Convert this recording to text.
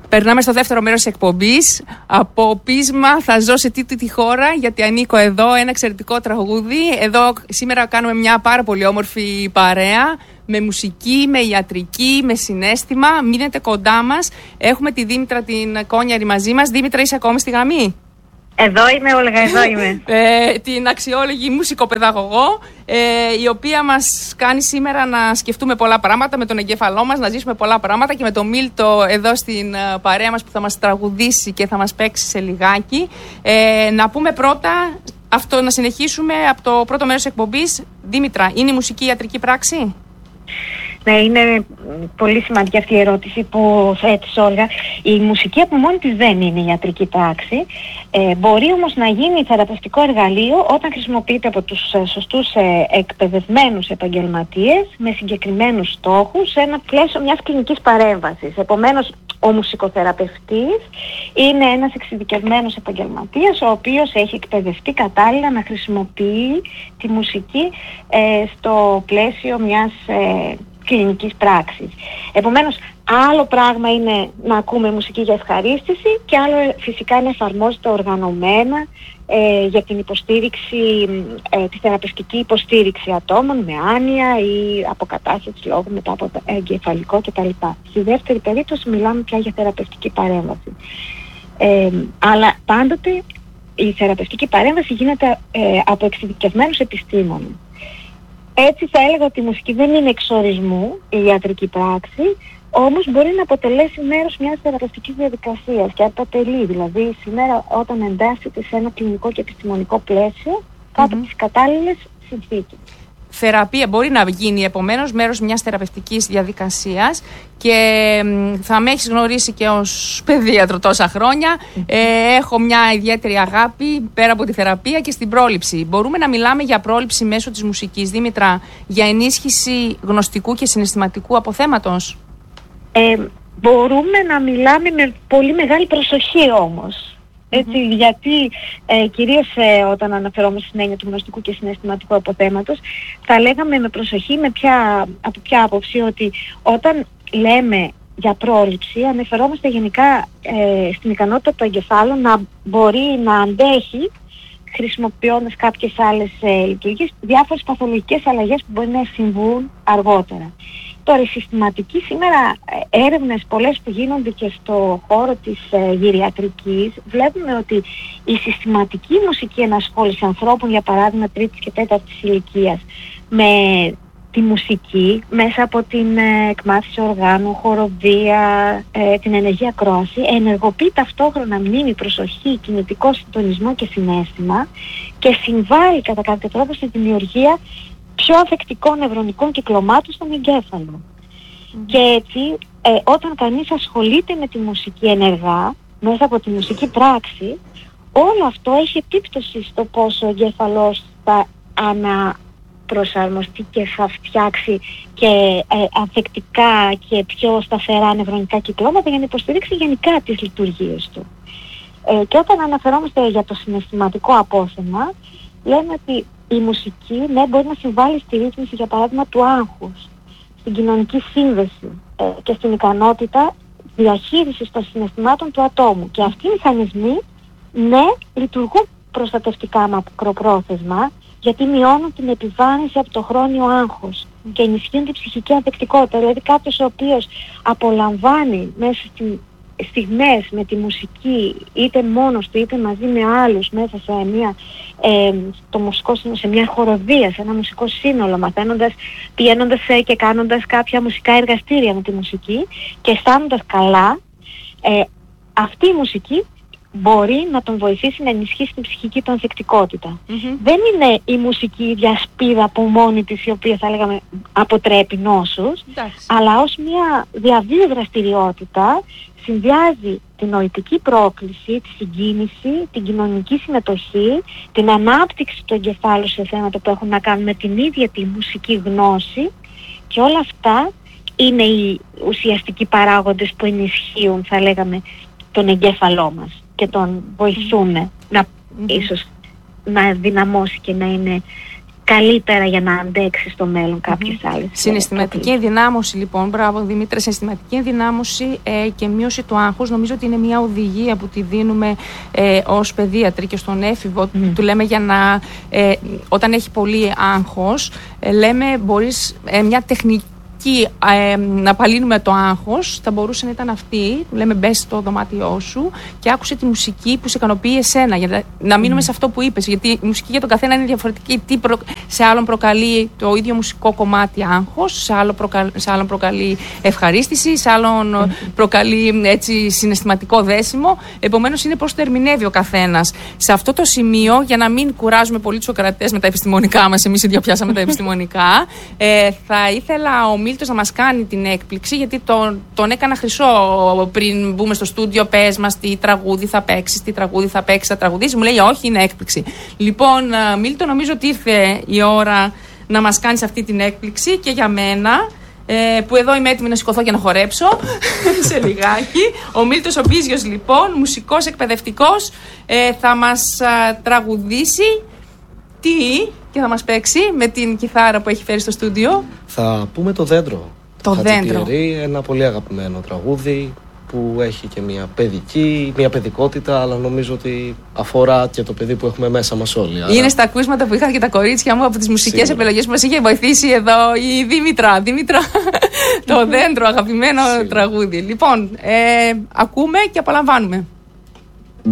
Περνάμε στο δεύτερο μέρος της εκπομπής. Από πείσμα θα ζω σε τούτη τη χώρα, γιατί ανήκω εδώ. Ένα εξαιρετικό τραγούδι. Εδώ σήμερα κάνουμε μια πάρα πολύ όμορφη παρέα. Με μουσική, με ιατρική, με συναίσθημα. Μείνετε κοντά μας. Έχουμε τη Δήμητρα την Κόνιαρη μαζί μας. Δήμητρα, είσαι ακόμη στη γραμμή? Εδώ είμαι, Όλγα, εδώ είμαι. Την αξιόλογη μουσικοπαιδαγωγό, η οποία μας κάνει σήμερα να σκεφτούμε πολλά πράγματα με τον εγκέφαλό μας, να ζήσουμε πολλά πράγματα, και με τον Μίλτο εδώ στην παρέα μας που θα μας τραγουδήσει και θα μας παίξει σε λιγάκι. Να πούμε πρώτα, να συνεχίσουμε από το πρώτο μέρος της εκπομπής. Δήμητρα, είναι η μουσική ιατρική πράξη? Ναι, είναι πολύ σημαντική αυτή η ερώτηση που θέτεις, Όλγα. Η μουσική από μόνη της δεν είναι ιατρική πράξη. Μπορεί όμως να γίνει θεραπευτικό εργαλείο όταν χρησιμοποιείται από τους σωστούς εκπαιδευμένους επαγγελματίες με συγκεκριμένους στόχους σε ένα πλαίσιο μιας κλινικής παρέμβασης. Επομένως, ο μουσικοθεραπευτής είναι ένας εξειδικευμένος επαγγελματίας ο οποίος έχει εκπαιδευτεί κατάλληλα να χρησιμοποιεί τη μουσική στο πλαίσιο μιας κλινικής πράξης. Επομένως, άλλο πράγμα είναι να ακούμε μουσική για ευχαρίστηση και άλλο φυσικά να εφαρμόζεται οργανωμένα για την υποστήριξη, τη θεραπευτική υποστήριξη ατόμων με άνοια ή αποκατάσταση λόγου μετά από εγκεφαλικό κτλ. Στη δεύτερη περίπτωση μιλάμε πια για θεραπευτική παρέμβαση. Αλλά πάντοτε η θεραπευτική παρέμβαση γίνεται από εξειδικευμένους επιστήμονες. Έτσι θα έλεγα ότι η μουσική δεν είναι εξορισμού η ιατρική πράξη, όμως μπορεί να αποτελέσει μέρος μιας θεραπευτικής διαδικασίας και αποτελεί, δηλαδή σήμερα όταν εντάσσεται σε ένα κλινικό και επιστημονικό πλαίσιο κάτω από τις κατάλληλες συνθήκες. Θεραπεία μπορεί να γίνει επομένως μέρος μιας θεραπευτικής διαδικασίας, και θα με έχεις γνωρίσει και ως παιδίατρο τόσα χρόνια. Έχω μια ιδιαίτερη αγάπη πέρα από τη θεραπεία και στην πρόληψη. Μπορούμε να μιλάμε για πρόληψη μέσω της μουσικής, Δήμητρα, για ενίσχυση γνωστικού και συναισθηματικού αποθέματος? Μπορούμε να μιλάμε με πολύ μεγάλη προσοχή όμως. Έτσι, γιατί κυρίως όταν αναφερόμαστε στην έννοια του γνωστικού και συναισθηματικού αποθέματος, θα λέγαμε με προσοχή από ποια άποψη, ότι όταν λέμε για πρόληψη αναφερόμαστε γενικά στην ικανότητα του εγκεφάλου να μπορεί να αντέχει, χρησιμοποιώντας κάποιες άλλες λειτουργίες, διάφορες παθολογικές αλλαγές που μπορεί να συμβούν αργότερα. Τώρα, η συστηματική σήμερα έρευνες πολλές που γίνονται και στο χώρο της γυριατρικής, βλέπουμε ότι η συστηματική μουσική ενασχόληση ανθρώπων, για παράδειγμα τρίτης και τέταρτης ηλικίας, με τη μουσική μέσα από την εκμάθηση οργάνων, χοροδία, την ενεργή ακρόαση, ενεργοποιεί ταυτόχρονα μνήμη, προσοχή, κινητικό συντονισμό και συναίσθημα και συμβάλλει κατά κάποιο τρόπο στη δημιουργία πιο ανθεκτικών νευρονικών κυκλωμάτων στον εγκέφαλο. Και έτσι, όταν κανείς ασχολείται με τη μουσική ενεργά, μέσα από τη μουσική πράξη, όλο αυτό έχει επίπτωση στο πόσο ο εγκέφαλος θα αναπροσαρμοστεί και θα φτιάξει και ανθεκτικά και πιο σταθερά νευρονικά κυκλώματα για να υποστηρίξει γενικά τις λειτουργίες του. Και όταν αναφερόμαστε για το συναισθηματικό απόθεμα, λέμε ότι η μουσική, ναι, μπορεί να συμβάλλει στη ρύθμιση, για παράδειγμα, του άγχους, στην κοινωνική σύνδεση και στην ικανότητα διαχείρισης των συναισθημάτων του ατόμου. Και αυτοί οι μηχανισμοί, ναι, λειτουργούν προστατευτικά μακροπρόθεσμα, γιατί μειώνουν την επιβάρυνση από το χρόνιο άγχος και ενισχύουν την ψυχική ανθεκτικότητα. Δηλαδή κάποιος ο οποίος απολαμβάνει μέσα στιγμές με τη μουσική, είτε μόνος του είτε μαζί με άλλους, μέσα σε μια χοροδία, σε ένα μουσικό σύνολο, μαθαίνοντας, πηγαίνοντας και κάνοντας κάποια μουσικά εργαστήρια με τη μουσική και αισθάνοντας καλά, αυτή η μουσική μπορεί να τον βοηθήσει να ενισχύσει την ψυχική του ανθεκτικότητα. Δεν είναι η μουσική η ίδια σπίδα από μόνη της, η οποία θα λέγαμε αποτρέπει νόσους, αλλά ως μια διαβίου δραστηριότητα συνδυάζει την νοητική πρόκληση, τη συγκίνηση, την κοινωνική συμμετοχή, την ανάπτυξη του εγκεφάλου σε θέματα που έχουν να κάνουν με την ίδια τη μουσική γνώση, και όλα αυτά είναι οι ουσιαστικοί παράγοντες που ενισχύουν, θα λέγαμε, τον εγκέφαλό μας και τον βοηθούν ίσως να δυναμώσει και να είναι καλύτερα για να αντέξει στο μέλλον κάποιες άλλες. Συναισθηματική ενδυνάμωση, λοιπόν. Μπράβο, Δημήτρη. Συναισθηματική ενδυνάμωση και μείωση του άγχους. Νομίζω ότι είναι μια οδηγία που τη δίνουμε ως παιδίατροι και στον έφηβο. Του λέμε για να. Όταν έχει πολύ άγχος, λέμε μπορείς μια τεχνική. Να απαλύνουμε το άγχος, θα μπορούσε να ήταν αυτή. Του λέμε μπες στο δωμάτιό σου και άκουσε τη μουσική που σε ικανοποιεί εσένα. Για να μείνουμε σε αυτό που είπες. Γιατί η μουσική για τον καθένα είναι διαφορετική. Σε άλλον προκαλεί το ίδιο μουσικό κομμάτι άγχος, σε άλλον προκαλεί ευχαρίστηση, σε άλλον προκαλεί έτσι, συναισθηματικό δέσιμο. Επομένως, είναι πώς το ερμηνεύει ο καθένας. Σε αυτό το σημείο, για να μην κουράζουμε πολύ τους ακροατές με τα επιστημονικά μας, εμείς διαπιάσαμε τα επιστημονικά, θα ήθελα ο Μίλτος να μας κάνει την έκπληξη, γιατί τον έκανα χρυσό πριν μπούμε στο στούντιο. Πες μας τι τραγούδι θα παίξεις, τι τραγούδι θα παίξεις, θα τραγουδήσεις. Μου λέει όχι, είναι έκπληξη. Λοιπόν, Μίλτο, νομίζω ότι ήρθε η ώρα να μας κάνεις αυτή την έκπληξη και για μένα, που εδώ είμαι έτοιμη να σηκωθώ και να χορέψω σε λιγάκι. Ο Μίλτος ο Μπίζιος, λοιπόν, μουσικός εκπαιδευτικός, θα μας τραγουδήσει και θα μας παίξει με την κιθάρα που έχει φέρει στο στούντιο. Θα πούμε το Δέντρο. Το Δέντρο. Ένα πολύ αγαπημένο τραγούδι που έχει και μια παιδικότητα, αλλά νομίζω ότι αφορά και το παιδί που έχουμε μέσα μας όλοι. Είναι στα ακούσματα που είχαν και τα κορίτσια μου από τις μουσικές επιλογές που μας είχε βοηθήσει εδώ η Δήμητρα. Το Δέντρο, αγαπημένο τραγούδι. Λοιπόν, ακούμε και απολαμβάνουμε.